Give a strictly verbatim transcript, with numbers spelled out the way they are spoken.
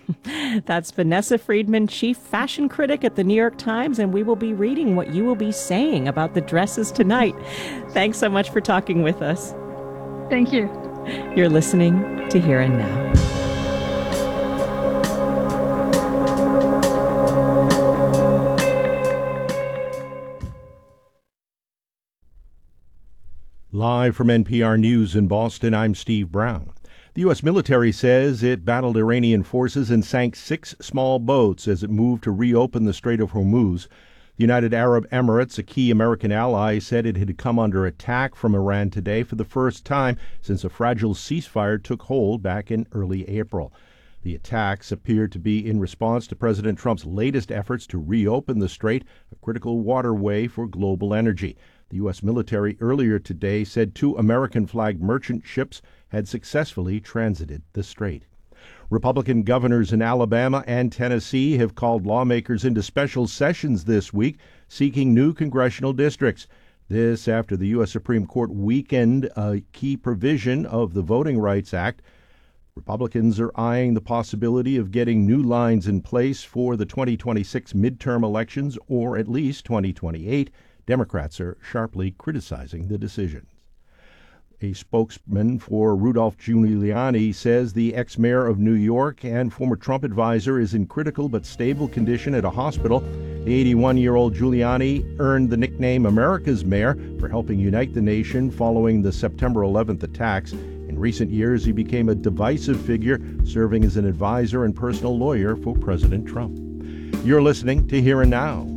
That's Vanessa Friedman, chief fashion critic at the New York Times, and we will be reading what you will be saying about the dresses tonight. Thanks so much for talking with us. Thank you. You're listening to Here and Now. Live from N P R News in Boston, I'm Steve Brown. The U S military says it battled Iranian forces and sank six small boats as it moved to reopen the Strait of Hormuz. The United Arab Emirates, a key American ally, said it had come under attack from Iran today for the first time since a fragile ceasefire took hold back in early April. The attacks appear to be in response to President Trump's latest efforts to reopen the strait, a critical waterway for global energy. The U S military earlier today said two American-flagged merchant ships had successfully transited the strait. Republican governors in Alabama and Tennessee have called lawmakers into special sessions this week seeking new congressional districts. This after the U S Supreme Court weakened a key provision of the Voting Rights Act. Republicans are eyeing the possibility of getting new lines in place for the twenty twenty-six midterm elections, or at least twenty twenty-eight. Democrats are sharply criticizing the decisions. A spokesman for Rudolph Giuliani says the ex-mayor of New York and former Trump advisor is in critical but stable condition at a hospital. The eighty-one-year-old Giuliani earned the nickname America's Mayor for helping unite the nation following the September eleventh attacks. In recent years, he became a divisive figure, serving as an advisor and personal lawyer for President Trump. You're listening to Here and Now.